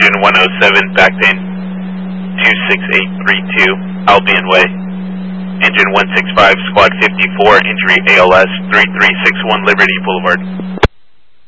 engine 107, backbane 26832, Albion Way. Engine 165, squad 54, injury ALS 3361 Liberty Boulevard.